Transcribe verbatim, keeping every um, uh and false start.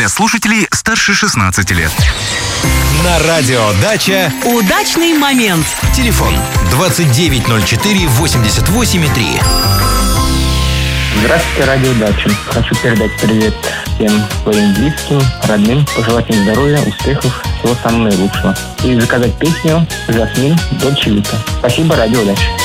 для слушателей старше шестнадцати лет. На радио «Дача» удачный момент. Телефон двадцать девять ноль четыре восемьдесят восемь три. Здравствуйте, радио «Дача». Хочу передать привет всем своим близким, родным, пожелать им здоровья, успехов, всего самого наилучшего. И заказать песню «Жасмин» Дольче Вита. Спасибо, радио «Дача».